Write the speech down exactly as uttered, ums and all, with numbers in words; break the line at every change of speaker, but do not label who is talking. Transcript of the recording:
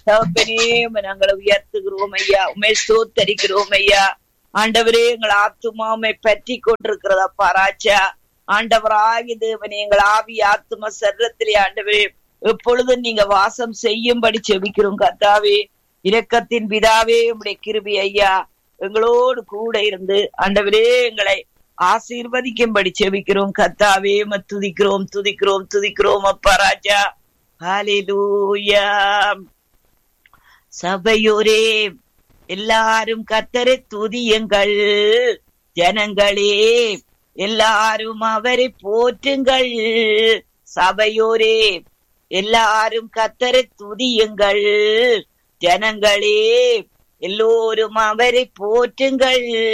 தகப்பனே நாங்களை உயர்த்துகிறோம் ஐயா, உண்மை ஸ்தோத்தரிக்கிறோம் ஐயா. ஆண்டவரே எங்கள் ஆத்துமா உம்மை பற்றி கொண்டிருக்கிறதப்பா ராஜா. ஆண்டவராகி தேவனே எங்கள் ஆவி ஆத்தும சரீரத்திலே ஆண்டவரே எப்பொழுதும் நீங்க வாசம் செய்யும்படி செபிக்கிறோம் கர்த்தாவே. இரக்கத்தின் பிதாவே உம்முடைய கிருபை ஐயா எங்களோடு கூட இருந்து ஆண்டவரே எங்களை ஆசீர்வதிக்கும்படி செபிக்கிறோம் கர்த்தாவே. துதிக்கிறோம் துதிக்கிறோம் துதிக்கிறோம் அப்பா ராஜா. ஹல்லேலூயா. சபையோரே எல்லாரும் கர்த்தரை துதியுங்கள், ஜனங்களே எல்லாரும் அவரை போற்றுங்கள். சபையோரே எல்லாரும் கர்த்தரை துதியுங்கள், ஜனங்களே எல்லோரும் அவரை போற்றுங்கள்.